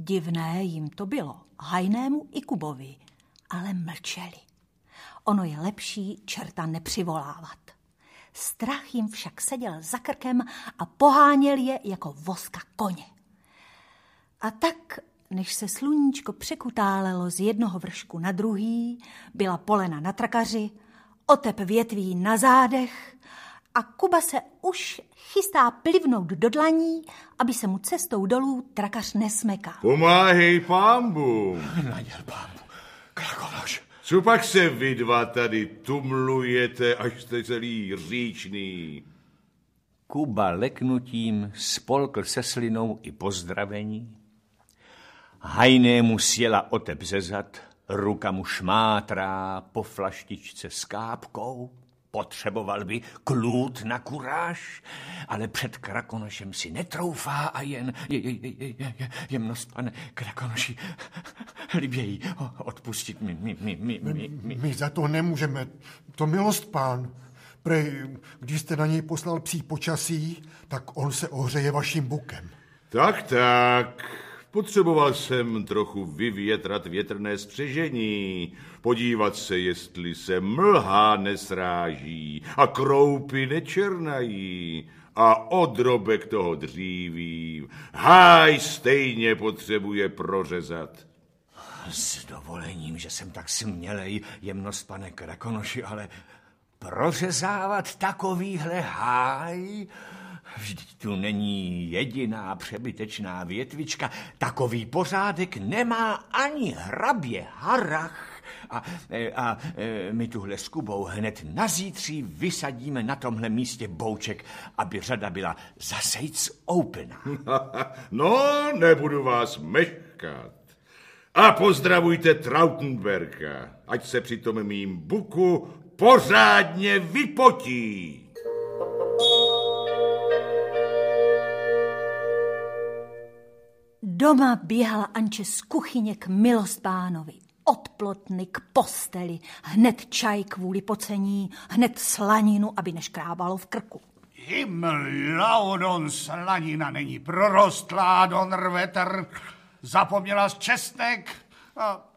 Divné jim to bylo, Hajnému i Kubovi, ale mlčeli. Ono je lepší čerta nepřivolávat. Strach jim však seděl za krkem a poháněl je jako voska koně. A tak, než se sluníčko překutálelo z jednoho vršku na druhý, byla polena na trakaři, Otep větví na zádech a Kuba se už chystá plivnout do dlaní, aby se mu cestou dolů trakař nesmekal. Pomáhej pámbu. Naděl pámbu, Krakonoš. Co pak se vy dva tady tumlujete, až jste celý říčný? Kuba leknutím spolkl se slinou i pozdravení. Hajnému sjela Otep ze zad, ruka mu šmátrá po flaštičce s kápkou. Potřeboval by klud na kuráž, ale před Krakonošem si netroufá a jen jemnost, pane Krakonoši, liběji odpustit My za to nemůžeme, to milost pán. Prej, když jste na něj poslal psí počasí, tak on se ohřeje vaším bukem. Tak. Potřeboval jsem trochu vyvětrat větrné spřežení, podívat se, jestli se mlha nesráží a kroupy nečernají a odrobek toho dříví háj stejně potřebuje prořezat. S dovolením, že jsem tak smělej, jemnost, pane Krakonoši, ale prořezávat takovýhle háj? Vždyť tu není jediná přebytečná větvička. Takový pořádek nemá ani hrabě Harrach. A my tuhle s Kubou hned na zítří vysadíme na tomhle místě bouček, aby řada byla zasejc opená. No, nebudu vás meškat. A pozdravujte Trautenberga, ať se při tom mým buku pořádně vypotí. Doma běhala Anče z kuchyně k milostpánovi. Od plotny k posteli, hned čaj kvůli pocení, hned slaninu, aby neškrábalo v krku. Himlaudon, slanina není prorostlá, don rvetr, zapomněla z česnek a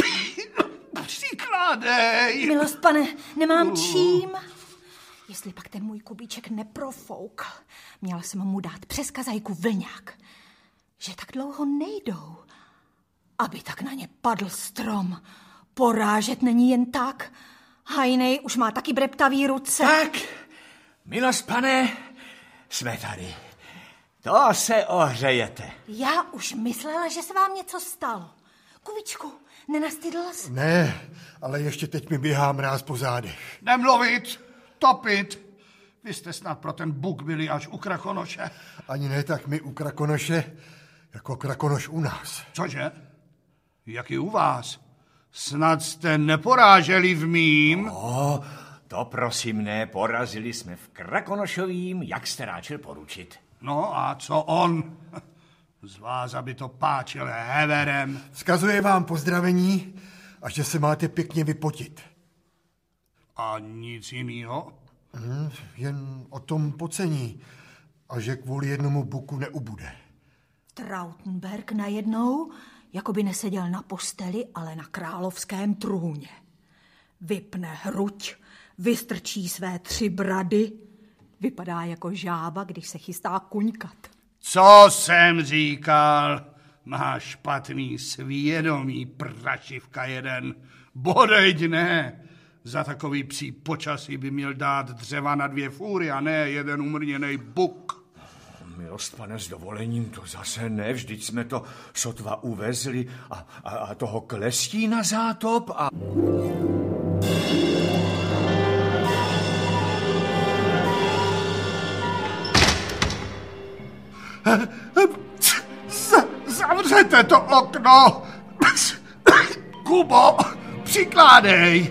přikládej. Milost, pane, nemám čím. Jestli pak ten můj Kubíček neprofoukal, měla jsem mu dát přes kazajku vlňák, že tak dlouho nejdou, aby tak na ně padl strom. Porážet není jen tak. Hajnej už má taky breptavý ruce. Tak, milost, pane, jsme tady. To se ohřejete. Já už myslela, že se vám něco stalo. Kubičku, nenastydl jsi? Ne, ale ještě teď mi běhá mráz po zádech. Nemluvit, topit. Vy jste snad pro ten buk byli až u Krakonoše. Ani ne tak my u Krakonoše, jako Krakonoš u nás. Cože? Jak i u vás? Snad jste neporáželi v mým? To prosím ne, porazili jsme v Krakonošovým, jak jste ráčil poručit. No a co on? Z vás, aby to páčil heverem. Vzkazuje vám pozdravení a že se máte pěkně vypotit. A nic jinýho? Jen o tom pocení a že kvůli jednomu buku neubude. Trautenberg najednou jako by neseděl na posteli, ale na královském trůně. Vypne hruď, vystrčí své 3 brady, vypadá jako žába, když se chystá kuňkat. Co jsem říkal? Má špatný svědomí, prašivka jeden. Bodeď ne. Za takový psí počasí by měl dát dřeva na 2 fůry a ne jeden umrněnej buk. Milost, pane, s dovolením, to zase ne, vždyť jsme to sotva uvezli a toho klestí na zátop a... Zavřete to okno! Kubo, přikládej!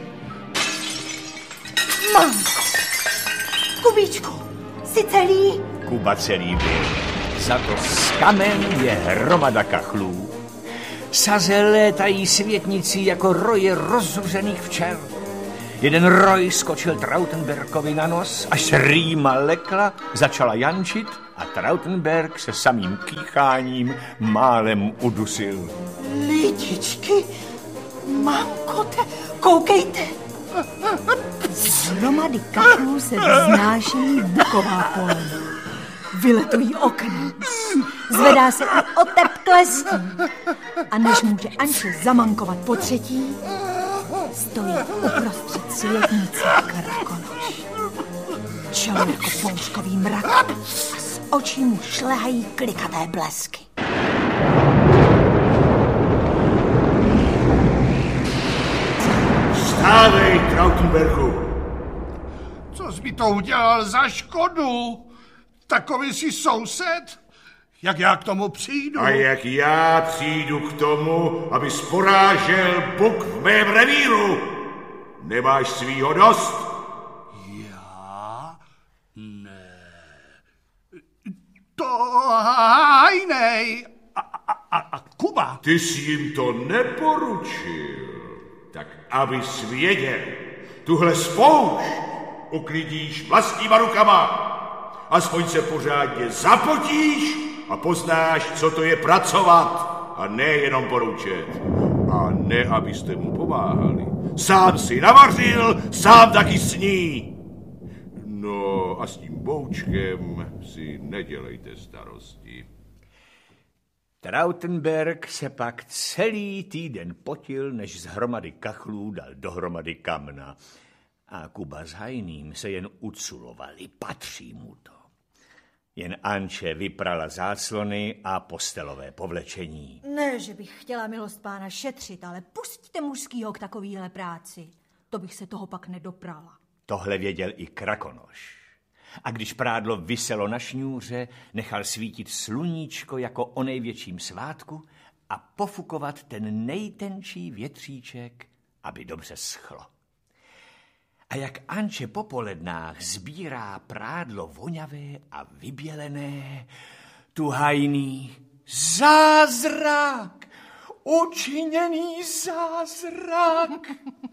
Mamko! Kubíčku, jsi celý? Kuba celý byl. Za to z kamen je hromada kachlů. Saze létají světnicí jako roje rozzuřených včel. Jeden roj skočil Trautenbergovi na nos, až se rýma lekla, začala jančit a Trautenberg se samým kýcháním málem udusil. Lidičky, mamko, koukejte. Z hromady kachlů se vznáší buková polena. Vyletují okna. Zvedá se i otep klestí. A než může Anče zamankovat po třetí, stojí uprostřed světnice Krakonoš. Čelo jako bouřkový mrak a z očí mu šlehají klikaté blesky. Vstávej, Trautenbergu! Co jsi mi to udělal za škodu? Takový jsi soused? Jak já k tomu přijdu? A jak já přijdu k tomu, abys porážel buk v mém revíru? Nemáš svýho dost? Já? Ne. To hajnej. A Kuba? Ty jsi jim to neporučil. Tak abys věděl, tuhle spoušť uklidíš vlastníma rukama. Aspoň se pořádně zapotíš a poznáš, co to je pracovat a ne jenom poroučet. A ne, abyste mu pomáhali. Sám si navařil, sám taky sní. No a s tím boučkem si nedělejte starosti. Trautenberg se pak celý týden potil, než z hromady kachlů dal dohromady kamna. A Kuba s Hajným se jen uculovali, patří mu to. Jen Anče vyprala záclony a postelové povlečení. Ne, že bych chtěla, milost pána, šetřit, ale pustíte mužskýho k takovýhle práci. To bych se toho pak nedoprala. Tohle věděl i Krakonoš. A když prádlo viselo na šňůře, nechal svítit sluníčko jako o největším svátku a pofukovat ten nejtenčí větříček, aby dobře schlo. A jak Anče po polednách sbírá prádlo voňavé a vybělené, tu Hajný: zázrak! Učiněný zázrak!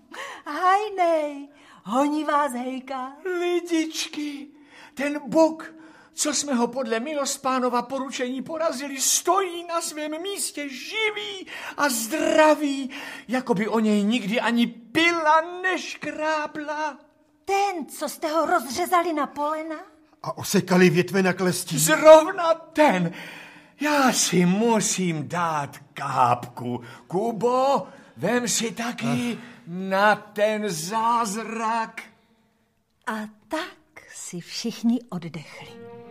Hajnej, honí vás hejka. Lidičky, ten buk, co jsme ho podle milostpánova poručení porazili, stojí na svém místě živý a zdravý, jako by o něj nikdy ani pila neškrábla. Ten, co jste ho rozřezali na polena? A osekali větve na klestí. Zrovna ten. Já si musím dát kápku. Kubo, vem si taky na ten zázrak. A tak si všichni oddechli.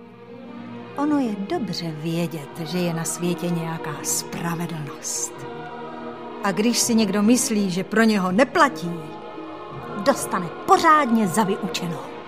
Ono je dobře vědět, že je na světě nějaká spravedlnost. A když si někdo myslí, že pro něho neplatí, dostane pořádně za vyučenou.